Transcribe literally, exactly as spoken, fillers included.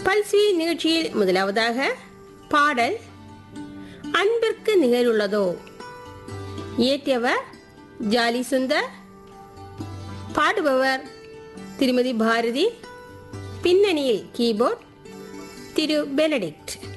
பல்சுவை நிகழ்ச்சியில் முதலாவதாக பாடல் அன்பிற்கு நிகழுள்ளதோ. இயற்றியவர் ஜாலி சுந்தர், பாடுபவர் திருமதி பாரதி, பின்னணியில் கீபோர்ட் திரு பெனடிக்ட்.